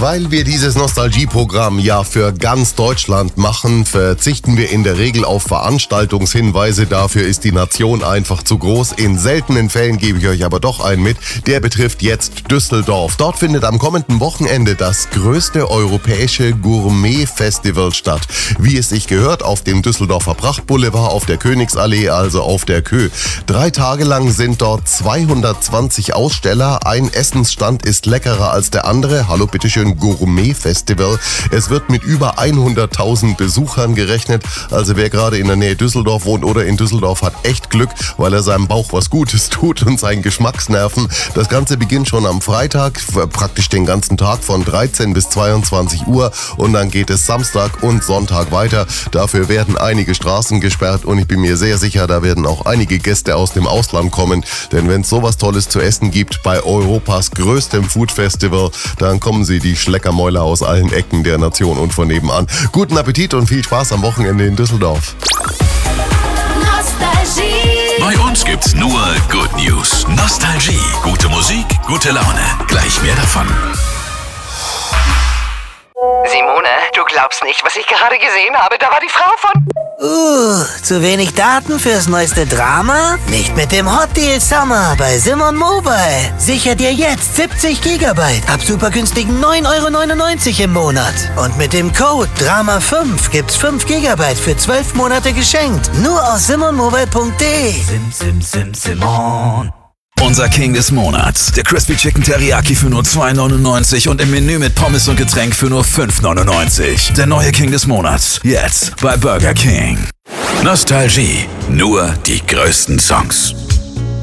Weil wir dieses Nostalgie-Programm ja für ganz Deutschland machen, verzichten wir in der Regel auf Veranstaltungshinweise. Dafür ist die Nation einfach zu groß. In seltenen Fällen gebe ich euch aber doch einen mit. Der betrifft jetzt Düsseldorf. Dort findet am kommenden Wochenende das größte europäische Gourmet-Festival statt. Wie es sich gehört, auf dem Düsseldorfer Prachtboulevard, auf der Königsallee, also auf der Kö. 3 Tage lang sind dort 220 Aussteller. Ein Essensstand ist leckerer als der andere. Hallo, bitteschön, Gourmet-Festival. Es wird mit über 100.000 Besuchern gerechnet. Also wer gerade in der Nähe Düsseldorf wohnt oder in Düsseldorf, hat echt Glück, weil er seinem Bauch was Gutes tut und seinen Geschmacksnerven. Das Ganze beginnt schon am Freitag, praktisch den ganzen Tag von 13 bis 22 Uhr und dann geht es Samstag und Sonntag weiter. Dafür werden einige Straßen gesperrt und ich bin mir sehr sicher, da werden auch einige Gäste aus dem Ausland kommen, denn wenn es sowas Tolles zu essen gibt bei Europas größtem Food Festival, dann kommen sie die Schleckermäuler aus allen Ecken der Nation und von nebenan. Guten Appetit und viel Spaß am Wochenende in Düsseldorf. Bei uns gibt's nur Good News. Nostalgie, gute Musik, gute Laune. Gleich mehr davon. Simone, du glaubst nicht, was ich gerade gesehen habe. Da war die Frau von... Zu wenig Daten fürs neueste Drama? Nicht mit dem Hot Deal Summer bei Simon Mobile. Sicher dir jetzt 70 GB ab super günstigen 9,99 € im Monat. Und mit dem Code DRAMA5 gibt's 5 GB für 12 Monate geschenkt. Nur aus simonmobile.de. Simon. Unser King des Monats. Der Crispy Chicken Teriyaki für nur 2,99 € und im Menü mit Pommes und Getränk für nur 5,99 €. Der neue King des Monats. Jetzt bei Burger King. Nostalgie. Nur die größten Songs.